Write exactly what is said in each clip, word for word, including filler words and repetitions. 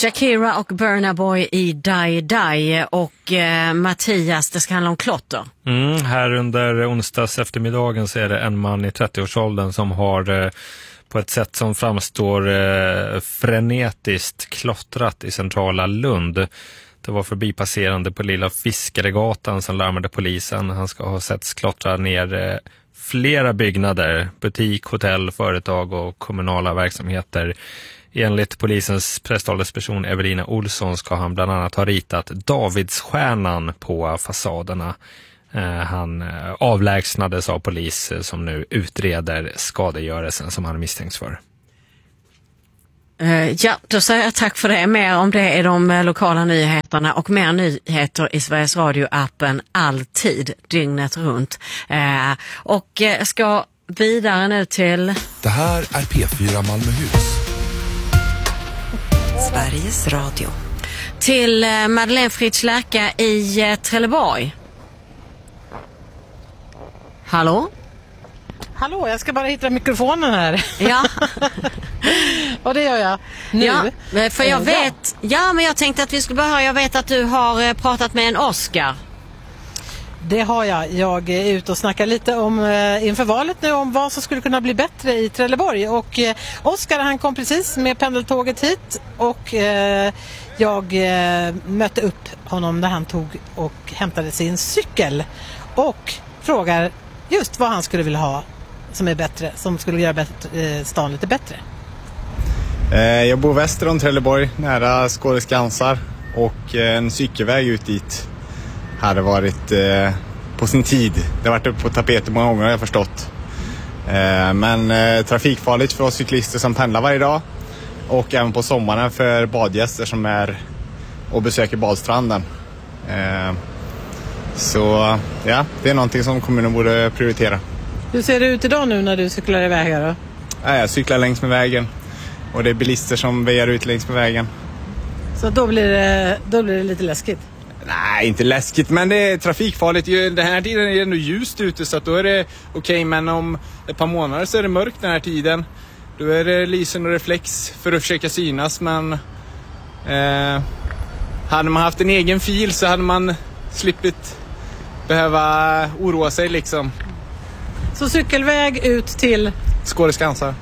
Shakira och Burna Boy i Die Die och eh, Mattias, det ska handla om klotter. Mm, här under onsdags eftermiddagen så är det en man i trettioårsåldern som har eh, på ett sätt som framstår eh, frenetiskt klottrat i centrala Lund. Det var förbipasserande på Lilla Fiskeregatan som larmade polisen. Han ska ha setts klottra ner eh, flera byggnader, butik, hotell, företag och kommunala verksamheter. Enligt polisens presstalesperson Evelina Olsson ska han bland annat ha ritat Davidsstjärnan på fasaderna. Eh, han eh, avlägsnades av polis eh, som nu utreder skadegörelsen som han misstänks för. Uh, ja, då säger jag tack för det. Mer om det är de uh, lokala nyheterna och mer nyheter i Sveriges Radio-appen alltid, dygnet runt. Uh, och uh, ska vidare nu till... Det här är P fyra Malmöhus. Sveriges Radio. Till uh, Madeleine Fritz Lärka i uh, Trelleborg. Hallå? Hallå, jag ska bara hitta mikrofonen här. Ja. Och det gör jag nu. Ja, för jag vet, ja, men jag tänkte att vi skulle börja. Jag vet att du har pratat med en Oscar. Det har jag. Jag är ute och snackar lite om inför valet nu om vad som skulle kunna bli bättre i Trelleborg. Och eh, Oscar, han kom precis med pendeltåget hit och eh, jag eh, mötte upp honom när han tog och hämtade sin cykel och frågar just vad han skulle vilja ha som är bättre, som skulle göra bättre, eh, stan lite bättre. Jag bor väster om Trelleborg, nära Skådeskansar, och en cykelväg ut dit hade varit eh, på sin tid. Det har varit uppe på tapeten många gånger, har jag förstått. Eh, men eh, trafikfarligt för oss cyklister som pendlar varje dag och även på sommaren för badgäster som är och besöker badstranden. Eh, så ja, det är någonting som kommunen borde prioritera. Hur ser det ut idag nu när du cyklar iväg här då? Ja, jag cyklar längs med vägen. Och det är bilister som väjar ut längs med vägen. Så då blir det, då blir det lite läskigt? Nej, inte läskigt, men det är trafikfarligt. Den här tiden är det ändå ljust ute, så att då är det okej. Okay, men om ett par månader så är det mörkt den här tiden. Då är det lysen och reflex för att försöka synas. Men eh, hade man haft en egen fil så hade man slippt behöva oroa sig liksom. Så cykelväg ut till Skådeskansar.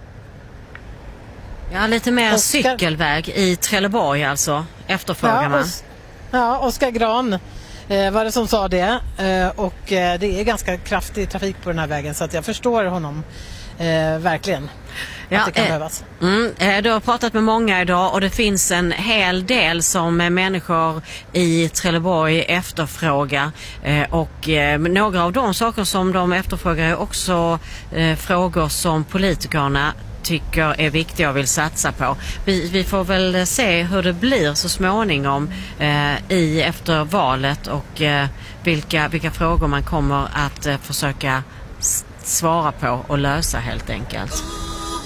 Ja, lite mer Oscar. Cykelväg i Trelleborg alltså, efterfrågar man. Ja, Os- ja, Oskar Gran eh, var det som sa det. Eh, och eh, det är ganska kraftig trafik på den här vägen, så att jag förstår honom eh, verkligen. Ja, att det kan eh, behövas. Mm, eh, du har pratat med många idag och det finns en hel del som eh, människor i Trelleborg efterfrågar. Eh, och eh, några av de saker som de efterfrågar är också eh, frågor som politikerna tycker är viktiga och vill satsa på. Vi, vi får väl se hur det blir så småningom eh, i efter valet och eh, vilka, vilka frågor man kommer att eh, försöka s- svara på och lösa helt enkelt.